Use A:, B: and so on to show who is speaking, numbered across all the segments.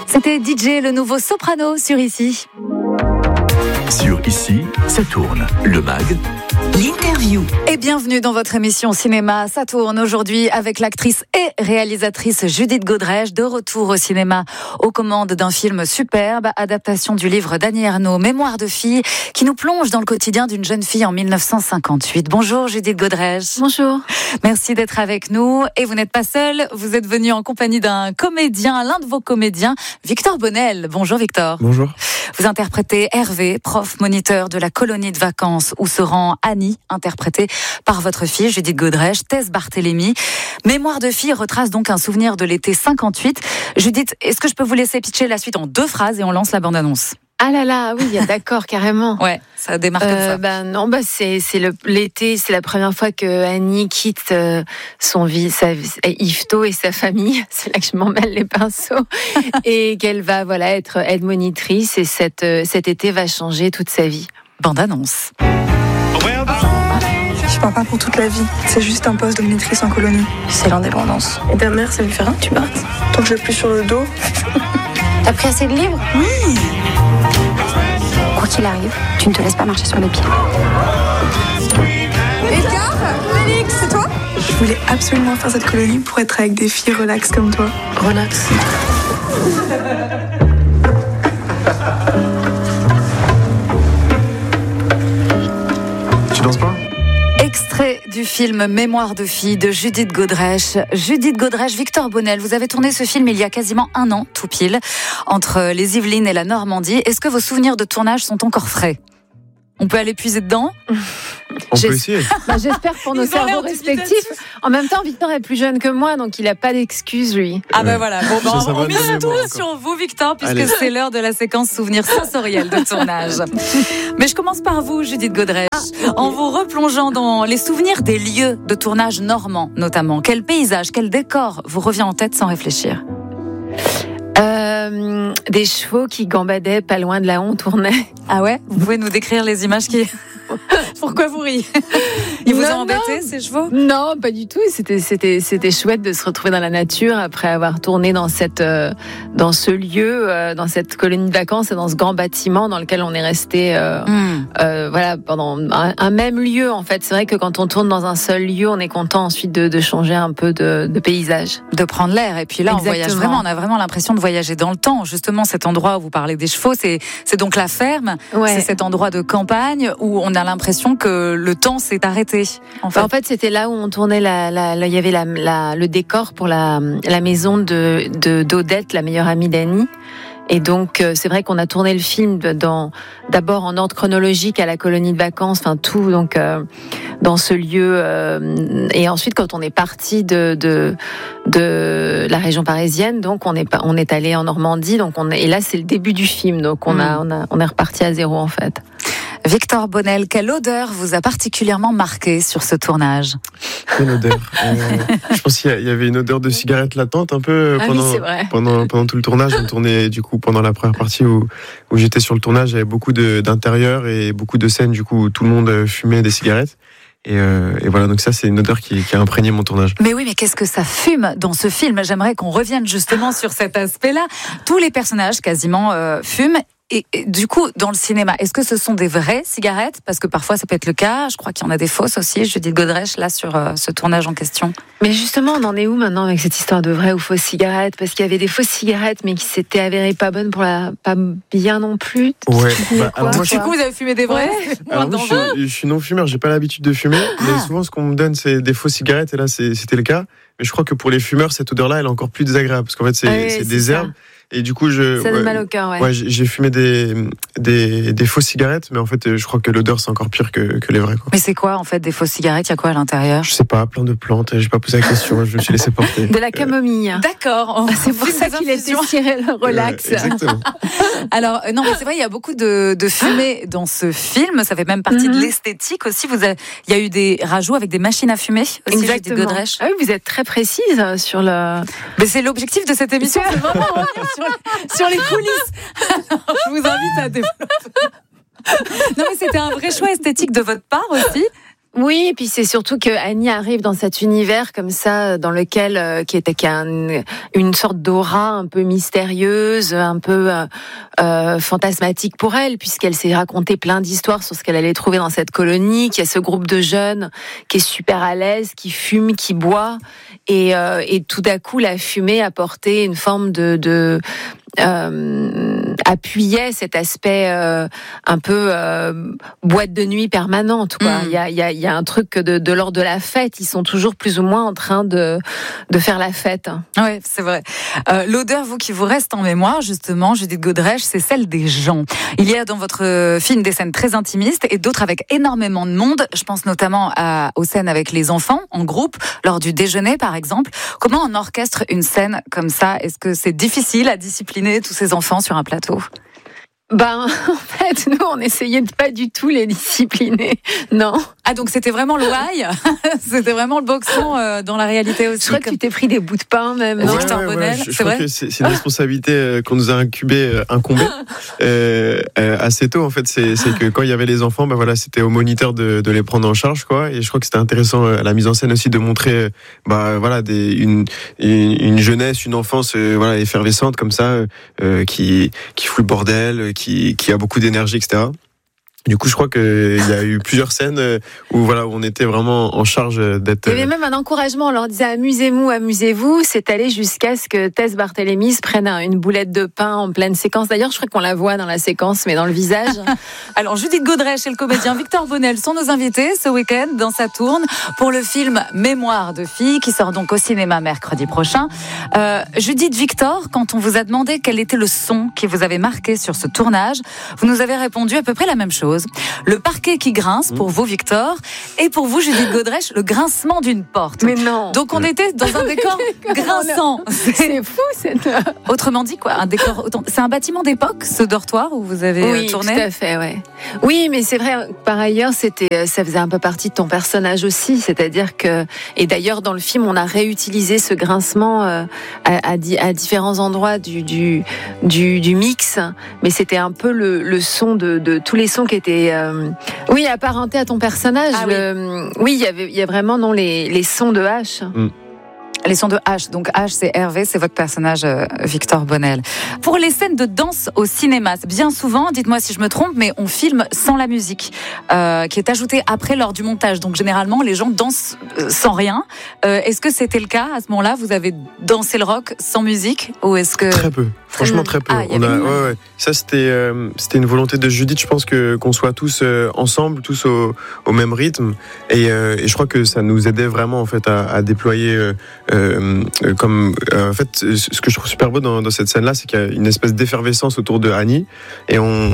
A: C'était DJ, le nouveau soprano sur Ici.
B: Sur Ici, ça tourne. Le MAG,
A: l'interview. Et bienvenue dans votre émission Cinéma. Ça tourne aujourd'hui avec l'actrice et réalisatrice Judith Godrèche, de retour au cinéma aux commandes d'un film superbe, adaptation du livre d'Annie Ernaux, Mémoire de fille, qui nous plonge dans le quotidien d'une jeune fille en 1958. Bonjour Judith Godrèche.
C: Bonjour.
A: Merci d'être avec nous. Et vous n'êtes pas seule, vous êtes venue en compagnie d'un comédien, l'un de vos comédiens, Victor Bonnel. Bonjour Victor.
D: Bonjour.
A: Vous interprétez Hervé, prof moniteur de la colonie de vacances où se rend Annie, interprétée par votre fille Judith Godrèche. Tess Barthélémy. Mémoire de fille retrace donc un souvenir de l'été 58. Judith, est-ce que je peux vous laisser pitcher la suite en 2 phrases et on lance la bande-annonce?
C: Ah là là, oui, d'accord, carrément.
A: Ouais, ça démarre comme ça.
C: Non, c'est l'été, c'est la première fois que Annie quitte Yvetot et sa famille. C'est là que je m'en mêle les pinceaux. Et qu'elle va, être aide-monitrice. Et cet été va changer toute sa vie.
A: Bande-annonce.
E: Je pars pas pour toute la vie. C'est juste un poste de monitrice en colonie. C'est l'indépendance. Et ta mère, ça lui fait rien que tu partes? Tant que je l'ai plus sur le dos.
F: T'as pris assez de livres?
E: Oui.
F: Quoi qu'il arrive, tu ne te laisses pas marcher sur les pieds.
E: Edgar, Félix, c'est toi? Je voulais absolument faire cette colonie pour être avec des filles relax comme toi.
F: Relax.
D: Tu danses pas?
A: Extrait du film Mémoire de fille de Judith Godrèche. Judith Godrèche, Victor Bonnel, vous avez tourné ce film il y a quasiment 1 an, tout pile, entre les Yvelines et la Normandie. Est-ce que vos souvenirs de tournage sont encore frais? On peut aller puiser dedans?
D: On peut essayer.
C: J'espère pour nos cerveaux respectifs. En même temps, Victor est plus jeune que moi, donc il n'a pas d'excuse, lui.
A: Ah ben voilà, on mise tout
D: encore
A: sur vous, Victor, puisque
D: Allez.
A: C'est l'heure de la séquence souvenirs sensoriels de tournage. Mais je commence par vous, Judith Godrèche, en vous replongeant dans les souvenirs des lieux de tournage normands, notamment. Quel paysage, quel décor vous revient en tête sans réfléchir?
C: Des chevaux qui gambadaient pas loin de là où on tournait.
A: Ah ouais? Vous pouvez nous décrire les images qui... Pourquoi vous riez? Ils vous ont embêté, ces chevaux?
C: Non, pas du tout. C'était chouette de se retrouver dans la nature après avoir tourné dans ce lieu, dans cette colonie de vacances et dans ce grand bâtiment dans lequel on est resté, pendant un même lieu. En fait, c'est vrai que quand on tourne dans un seul lieu, on est content ensuite de changer un peu de paysage,
A: de prendre l'air. Et puis là,
C: Exactement.
A: On voyage vraiment. On a vraiment l'impression de voyager dans le temps. Justement, cet endroit où vous parlez des chevaux, c'est donc la ferme.
C: Ouais.
A: C'est cet endroit de campagne où on a l'impression que le temps s'est arrêté.
C: En fait, c'était là où on tournait il y avait le décor pour la maison d'Odette, la meilleure amie d'Annie. Et donc, c'est vrai qu'on a tourné le film d'abord en ordre chronologique à la colonie de vacances, tout donc dans ce lieu. Et ensuite, quand on est parti de la région parisienne, donc on est allé en Normandie. Donc et là, c'est le début du film. Donc on est reparti à zéro en fait.
A: Victor Bonnel, quelle odeur vous a particulièrement marqué sur ce tournage?
D: Quelle odeur? Je pense qu'il y avait une odeur de cigarette latente un peu pendant tout le tournage. On tournait du coup pendant la première partie où j'étais sur le tournage, il y avait beaucoup d'intérieur et beaucoup de scènes du coup où tout le monde fumait des cigarettes. Et voilà, donc ça c'est une odeur qui a imprégné mon tournage.
A: Mais oui, mais qu'est-ce que ça fume dans ce film? J'aimerais qu'on revienne justement sur cet aspect-là. Tous les personnages quasiment fument. Et du coup, dans le cinéma, est-ce que ce sont des vraies cigarettes? Parce que parfois, ça peut être le cas. Je crois qu'il y en a des fausses aussi. Judith Godrèche, là, sur ce tournage en question.
C: Mais justement, on en est où maintenant avec cette histoire de vraies ou fausses cigarettes? Parce qu'il y avait des fausses cigarettes, mais qui s'étaient avérées pas bonnes pas bien non plus.
D: Ouais. Alors moi,
A: du coup, vous avez fumé des vraies?
D: Alors moi, je suis non-fumeur. J'ai pas l'habitude de fumer. Mais souvent, ce qu'on me donne, c'est des fausses cigarettes. Et là, c'était le cas. Mais je crois que pour les fumeurs, cette odeur-là, elle est encore plus désagréable. Parce qu'en fait, c'est des herbes. Et du coup,
C: ça donne mal au cœur, ouais.
D: Ouais, j'ai fumé des fausses cigarettes, mais en fait, je crois que l'odeur, c'est encore pire que les vraies, quoi.
A: Mais c'est quoi, en fait, des fausses cigarettes? Il y a quoi à l'intérieur?
D: Je sais pas, plein de plantes. J'ai pas posé la question, je me suis laissé porter.
C: De la camomille.
A: D'accord.
C: C'est pour ça qu'il était tiré le relax.
D: Exactement.
A: Alors, non, mais c'est vrai, il y a beaucoup de fumée dans ce film. Ça fait même partie de l'esthétique aussi. Il y a eu des rajouts avec des machines à fumer aussi, Judith Godrèche.
C: Ah oui, vous êtes très précise sur le...
A: Mais c'est l'objectif de cette émission, c'est vraiment revenir sur les coulisses. Alors, je vous invite à développer. Non, mais c'était un vrai choix esthétique de votre part aussi.
C: Oui, et puis c'est surtout que Annie arrive dans cet univers comme ça, dans lequel qui a une sorte d'aura un peu mystérieuse, un peu fantasmatique pour elle, puisqu'elle s'est raconté plein d'histoires sur ce qu'elle allait trouver dans cette colonie, qu'il y a ce groupe de jeunes qui est super à l'aise, qui fume, qui boit, et tout d'un coup la fumée apportait une forme de appuyait cet aspect un peu boîte de nuit permanente, quoi. Il y a un truc de l'ordre de la fête. Ils sont toujours plus ou moins en train de faire la fête.
A: Oui, c'est vrai. L'odeur, vous, qui vous reste en mémoire, justement, Judith Godrèche, c'est celle des gens. Il y a dans votre film des scènes très intimistes et d'autres avec énormément de monde. Je pense notamment aux scènes avec les enfants, en groupe, lors du déjeuner, par exemple. Comment on orchestre une scène comme ça ? Est-ce que c'est difficile à discipliner tous ces enfants sur un plateau ?
C: En fait, nous, on essayait de pas du tout les discipliner. Non.
A: Ah, donc c'était vraiment le why. C'était vraiment le boxon dans la réalité aussi.
C: Je crois que tu t'es pris des bouts de pain, même.
A: Non, Victor Bonnel,
D: je crois que c'est une responsabilité qu'on nous a incombée assez tôt, en fait. C'est que quand il y avait les enfants, c'était au moniteur de les prendre en charge, quoi. Et je crois que c'était intéressant à la mise en scène aussi de montrer, une jeunesse, une enfance, effervescente comme ça, qui fout le bordel, qui a beaucoup d'énergie, etc. Du coup, je crois qu'il y a eu plusieurs scènes où on était vraiment en charge d'être...
C: Il y avait même un encouragement, on leur disait amusez-vous, c'est allé jusqu'à ce que Tess Barthélémy se prenne une boulette de pain en pleine séquence. D'ailleurs, je crois qu'on la voit dans la séquence, mais dans le visage.
A: Alors, Judith Godrèche et le comédien Victor Bonnel sont nos invités ce week-end dans Saturne pour le film Mémoire de fille, qui sort donc au cinéma mercredi prochain. Judith, Victor, quand on vous a demandé quel était le son qui vous avait marqué sur ce tournage, vous nous avez répondu à peu près la même chose. Le parquet qui grince pour vous, Victor, et pour vous, Judith Godrèche, le grincement d'une porte.
C: Mais non.
A: Donc on était dans un décor grinçant.
C: C'est fou, cette...
A: Autrement dit, quoi, un décor. C'est un bâtiment d'époque, ce dortoir où vous avez tourné.
C: Oui, tout à fait, ouais. Oui, mais c'est vrai. Par ailleurs, ça faisait un peu partie de ton personnage aussi, c'est-à-dire que, et d'ailleurs dans le film, on a réutilisé ce grincement à différents endroits du mix, mais c'était un peu le son de tous les sons qui étaient apparentés à ton personnage.
A: Ah,
C: il y a vraiment les sons de H.
A: Les sons de H. Donc H, c'est Hervé, c'est votre personnage Victor Bonnel. Pour les scènes de danse au cinéma, bien souvent, dites-moi si je me trompe, mais on filme sans la musique, qui est ajoutée après lors du montage. Donc généralement, les gens dansent sans rien. Est-ce que c'était le cas à ce moment-là ? Vous avez dansé le rock sans musique, ou est-ce que...
D: Très peu. Franchement, très peu. Ça, c'était une volonté de Judith. Je pense qu'on soit tous ensemble, tous au même rythme. Et je crois que ça nous aidait vraiment, en fait, à déployer... en fait, ce que je trouve super beau dans cette scène-là, c'est qu'il y a une espèce d'effervescence autour de Annie, et on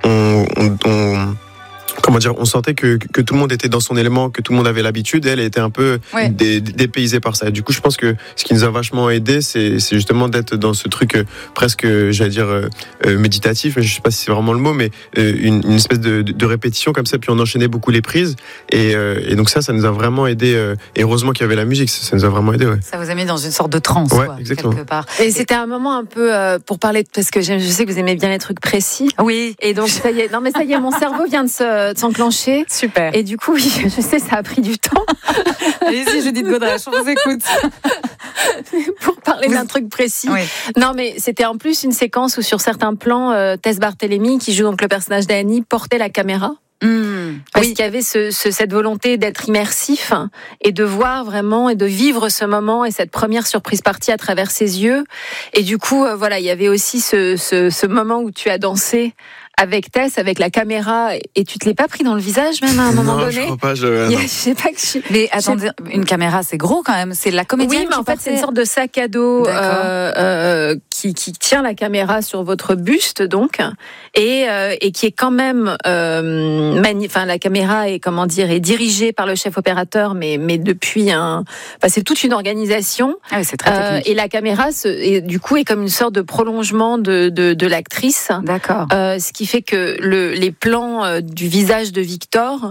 D: sentait que tout le monde était dans son élément, que tout le monde avait l'habitude, et elle était un peu dépaysée par ça. Et du coup, je pense que ce qui nous a vachement aidé, c'est justement d'être dans ce truc presque, j'allais dire, méditatif, mais je sais pas si c'est vraiment le mot, mais une espèce de répétition comme ça, puis on enchaînait beaucoup les prises, et donc ça nous a vraiment aidé, et heureusement qu'il y avait la musique, ça nous a vraiment aidé.
A: Ça vous a mis dans une sorte de transe, quelque part.
C: Et c'était un moment un peu, pour parler, parce que je sais que vous aimez bien les trucs précis.
A: Oui.
C: Et donc, ça y est, mon cerveau vient de s'enclencher.
A: Super.
C: Et du coup, oui, je sais, ça a pris du temps.
A: Allez-y, Judith Godrèche, on vous écoute.
C: Pour parler d'un truc précis.
A: Oui.
C: Non, mais c'était en plus une séquence où sur certains plans, Tess Barthélémy, qui joue donc le personnage d'Annie, portait la caméra. Parce qu'il y avait cette volonté d'être immersif et de voir vraiment et de vivre ce moment et cette première surprise partie à travers ses yeux. Et du coup, il y avait aussi ce moment où tu as dansé avec Tess, avec la caméra, et tu te l'es pas pris dans le visage même à un moment donné?
D: Non, je crois pas.
C: Je sais pas que
A: Mais attendez, une caméra, c'est gros quand même. C'est la comédienne.
C: Oui, mais en fait, c'est une sorte de sac à dos qui tient la caméra sur votre buste, donc, et qui est quand même la caméra est est dirigée par le chef opérateur, mais depuis c'est toute une organisation.
A: Ah oui, c'est très technique.
C: Et la caméra du coup est comme une sorte de prolongement de l'actrice.
A: D'accord.
C: Ce qui fait que les plans du visage de Victor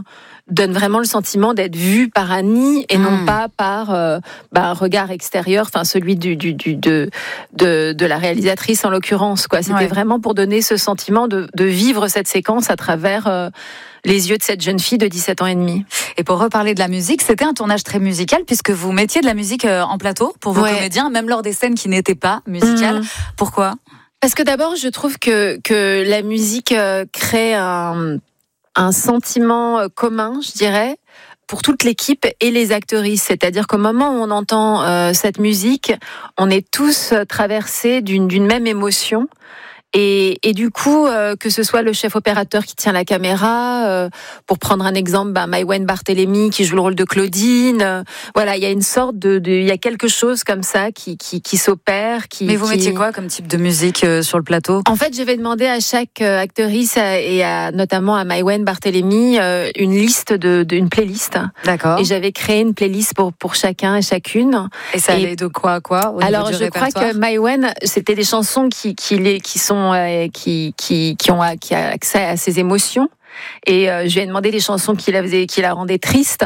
C: donne vraiment le sentiment d'être vu par Annie et non pas par un regard extérieur, enfin celui de la réalisatrice en l'occurrence, quoi. C'était vraiment pour donner ce sentiment de vivre cette séquence à travers les yeux de cette jeune fille de 17 ans et demi.
A: Et pour reparler de la musique, c'était un tournage très musical puisque vous mettiez de la musique en plateau pour vos comédiens, même lors des scènes qui n'étaient pas musicales. Pourquoi ?
C: Parce que d'abord, je trouve que la musique crée un sentiment commun, je dirais, pour toute l'équipe et les actrices. C'est-à-dire qu'au moment où on entend cette musique, on est tous traversés d'une même émotion. Et du coup, que ce soit le chef opérateur qui tient la caméra, pour prendre un exemple, Maïwenn Barthélémy qui joue le rôle de Claudine, voilà, il y a une sorte il y a quelque chose comme ça qui s'opère.
A: Mais vous mettiez quoi comme type de musique sur le plateau ?
C: En fait, j'avais demandé à chaque actrice et notamment à Maïwenn Barthélémy une liste une playlist.
A: D'accord.
C: Et j'avais créé une playlist pour chacun et chacune.
A: Et ça allait de quoi à quoi ?
C: Alors, je crois que Maïwenn, c'était des chansons qui ont accès à ses émotions. Et je lui ai demandé des chansons qui la rendaient triste.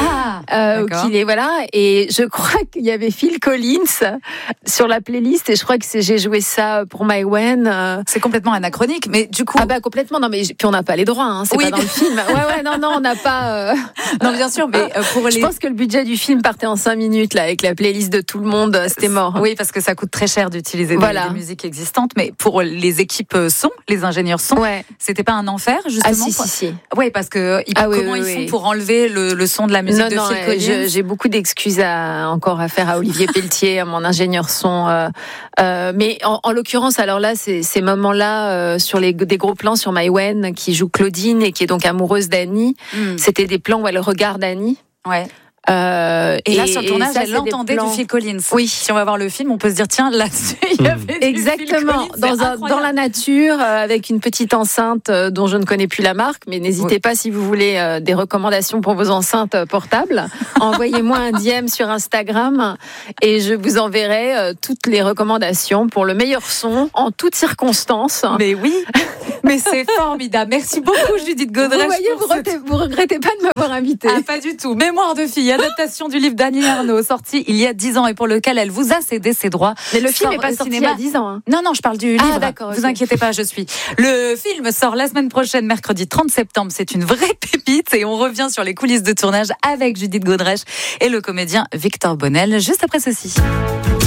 C: Et je crois qu'il y avait Phil Collins sur la playlist et je crois que j'ai joué ça pour Maïwenn.
A: C'est complètement anachronique, mais du coup.
C: Complètement. Non, mais puis on n'a pas les droits, hein. C'est pas dans le film. Non, on n'a pas.
A: Non, bien sûr, mais
C: Je pense que le budget du film partait en 5 minutes là, avec la playlist de tout le monde. C'était mort.
A: Oui, parce que ça coûte très cher d'utiliser des musiques existantes, mais pour les équipes son, les ingénieurs son, c'était pas un enfer justement.
C: Si.
A: Oui, parce que comment ils font pour enlever le son de la musique de Phil Collins ?
C: J'ai beaucoup d'excuses encore à faire à Olivier Pelletier, à mon ingénieur son. Mais en l'occurrence, alors là, ces moments-là, sur des gros plans sur Maïwenn, qui joue Claudine et qui est donc amoureuse d'Annie, c'était des plans où elle regarde Annie.
A: Ouais. Et là, sur le tournage, elle entendait du Phil Collins.
C: Oui.
A: Si on va voir le film, on peut se dire, tiens, là-dessus, il y avait
C: exactement.
A: du Phil Collins,
C: dans la nature, avec une petite enceinte dont je ne connais plus la marque, mais n'hésitez pas si vous voulez des recommandations pour vos enceintes portables. Envoyez-moi un DM sur Instagram et je vous enverrai toutes les recommandations pour le meilleur son en toutes circonstances.
A: Mais oui. Mais c'est formidable. Merci beaucoup, Judith Godrèche.
C: Vous regrettez pas de m'avoir invitée.
A: Pas du tout. Mémoire de fille, adaptation du livre d'Annie Ernaux, sorti il y a 10 ans et pour lequel elle vous a cédé ses droits.
C: Mais le film n'est pas sorti il y a 10 ans. Hein.
A: Non, je parle du livre.
C: D'accord.
A: Vous inquiétez pas, je suis. Le film sort la semaine prochaine, mercredi 30 septembre. C'est une vraie pépite et on revient sur les coulisses de tournage avec Judith Godrèche et le comédien Victor Bonnel, juste après ceci.